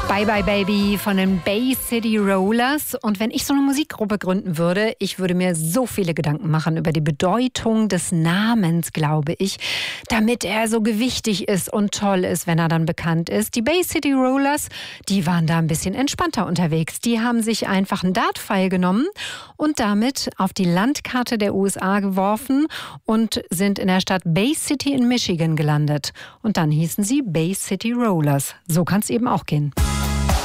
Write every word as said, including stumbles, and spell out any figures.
Bye Bye Baby von den Bay City Rollers. Und wenn ich so eine Musikgruppe gründen würde, ich würde mir so viele Gedanken machen über die Bedeutung des Namens, glaube ich, damit er so gewichtig ist und toll ist, wenn er dann bekannt ist. Die Bay City Rollers, die waren da ein bisschen entspannter unterwegs. Die haben sich einfach einen Dartpfeil genommen und damit auf die Landkarte der U S A geworfen und sind in der Stadt Bay City in Michigan gelandet. Und dann hießen sie Bay City Rollers. So kann es eben auch gehen.